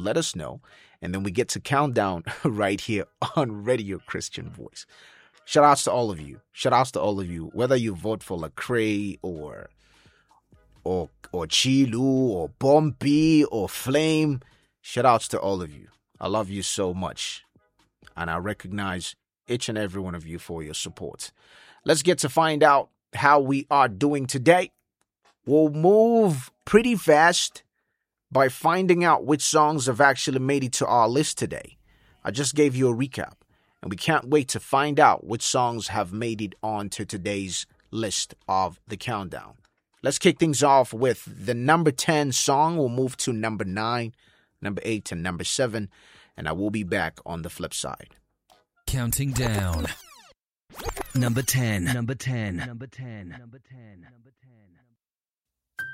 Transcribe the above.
let us know. And then we get to count down right here on Radio Christian Voice. Shout outs to all of you. Shout outs to all of you. Whether you vote for Lecrae or Chilu or Bombi or Flame, shout outs to all of you. I love you so much. And I recognize each and every one of you for your support. Let's get to find out how we are doing today. We'll move pretty fast by finding out which songs have actually made it to our list today. I just gave you a recap, and we can't wait to find out which songs have made it onto today's list of the countdown. Let's kick things off with the number 10 song. We'll move to number 9, number 8, and number 7, and I will be back on the flip side. Counting down. Number 10. Number 10. Number 10. Number 10. Number 10.